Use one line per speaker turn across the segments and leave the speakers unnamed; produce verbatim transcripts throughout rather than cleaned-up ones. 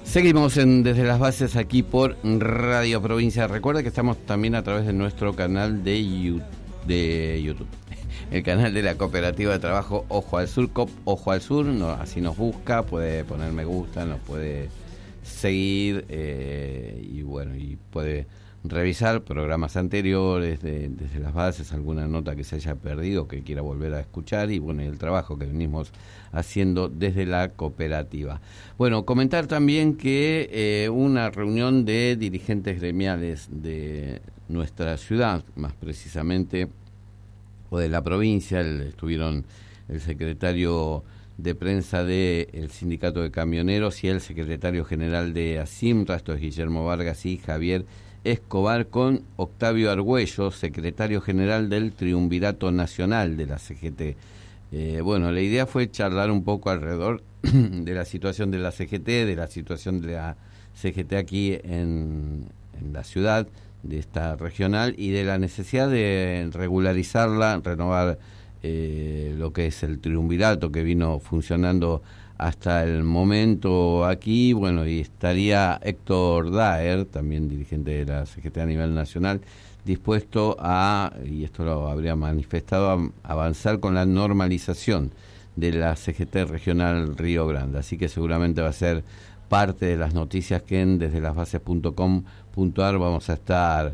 Seguimos en Desde las Bases aquí por Radio Provincia. Recuerda que estamos también a través de nuestro canal de YouTube, de YouTube. El canal de la Cooperativa de Trabajo Ojo al Sur, C O P Ojo al Sur, no, así nos busca, puede poner me gusta, nos puede seguir eh, y bueno, y puede revisar programas anteriores de, desde las bases, alguna nota que se haya perdido, que quiera volver a escuchar y bueno, y el trabajo que venimos haciendo desde la cooperativa. Bueno, comentar también que eh, una reunión de dirigentes gremiales de nuestra ciudad, más precisamente, o de la provincia, el, estuvieron el secretario de prensa del Sindicato de Camioneros y el secretario general de ASIMRA, esto es Guillermo Vargas y Javier Escobar, con Octavio Argüello, secretario general del Triunvirato Nacional de la C G T. Eh, bueno, la idea fue charlar un poco alrededor de la situación de la C G T, de la situación de la C G T aquí en, en la ciudad, de esta regional, y de la necesidad de regularizarla, renovar eh, lo que es el triunvirato que vino funcionando hasta el momento aquí. Bueno, y estaría Héctor Daer, también dirigente de la C G T a nivel nacional, dispuesto a, y esto lo habría manifestado, a avanzar con la normalización de la C G T regional Río Grande. Así que seguramente va a ser parte de las noticias que en desde las bases punto com punto ar vamos a estar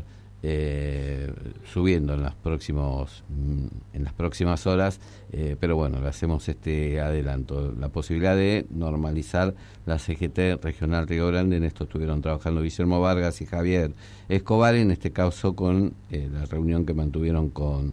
eh, subiendo en las próximos en las próximas horas, eh, pero bueno, le hacemos este adelanto, la posibilidad de normalizar la C G T regional Río Grande. En esto estuvieron trabajando Guillermo Vargas y Javier Escobar, en este caso con eh, la reunión que mantuvieron con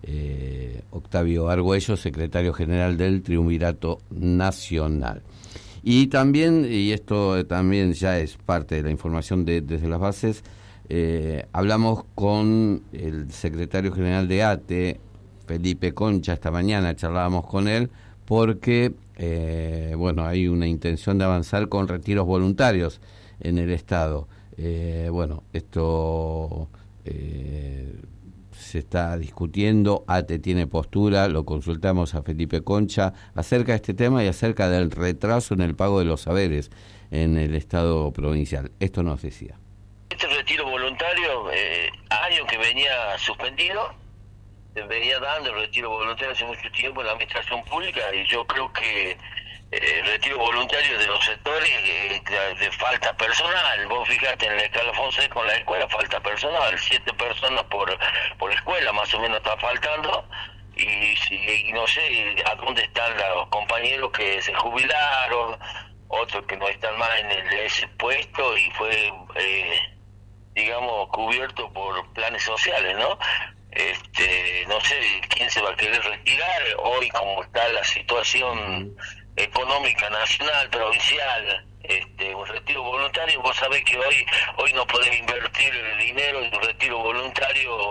eh, Octavio Argüello, secretario general del Triunvirato Nacional. Y también, y esto también ya es parte de la información de, desde las bases, eh, hablamos con el secretario general de A T E, Felipe Concha, esta mañana charlábamos con él, porque, eh, bueno, hay una intención de avanzar con retiros voluntarios en el Estado. Eh, bueno, esto eh, se está discutiendo, A T E tiene postura, lo consultamos a Felipe Concha acerca de este tema y acerca del retraso en el pago de los saberes en el Estado provincial. Esto nos decía.
Este retiro voluntario, eh, año que venía suspendido, venía dando el retiro voluntario hace mucho tiempo en la administración pública, y yo creo que eh, el retiro voluntario de los sectores eh, de, de falta personal. Vos fíjate, en el escalafón C con la escuela falta personal, siete personas por por escuela más o menos está faltando, y, y no sé a dónde están los compañeros que se jubilaron, otros que no están más en el, ese puesto y fue eh, digamos cubierto por planes sociales, ¿no? Este, no sé quién se va a querer retirar hoy, como está la situación económica nacional, provincial. Este, un retiro voluntario, vos sabés que hoy hoy no podés invertir el dinero en un retiro voluntario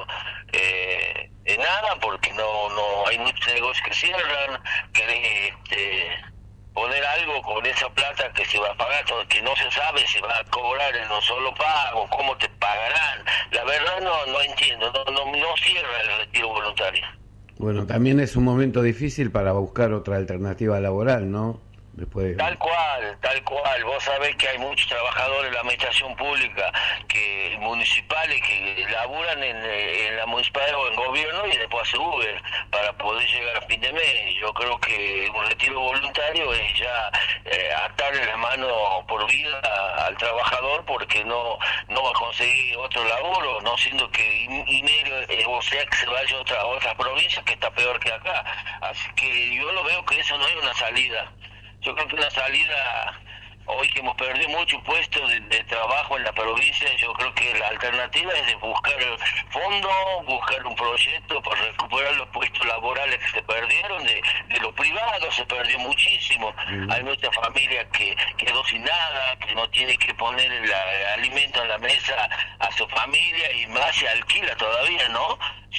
eh, en nada, porque no no hay muchos negocios que cierran. Querés este, poner algo con esa plata que se va a pagar, que no se sabe si va a cobrar en un solo pago, cómo te pagarán. La verdad no no entiendo, no no, no cierra el retiro voluntario.
Bueno, también es un momento difícil para buscar otra alternativa laboral, ¿no? Después de...
Tal cual, tal cual. Vos sabés que hay muchos trabajadores de la administración pública, que municipales, que laburan en, en la municipalidad o en gobierno y después hacen Uber para poder llegar a fin de mes. Yo creo que un retiro voluntario es ya eh, atarle la mano por vida al trabajador, porque no no va a conseguir otro laburo, no siendo que dinero, eh, o sea, que se vaya a otra, a otras provincias, que está peor que acá. Así que yo lo veo que eso no es una salida. Yo creo que una salida, hoy que hemos perdido muchos puestos de, de trabajo en la provincia, yo creo que la alternativa es de buscar fondos, buscar un proyecto para recuperar los puestos laborales que se perdieron, de, de lo privado se perdió muchísimo. Mm. Hay mucha familia que quedó sin nada, que no tiene que poner el, el alimento en la mesa a su familia, y más se alquila todavía, ¿no?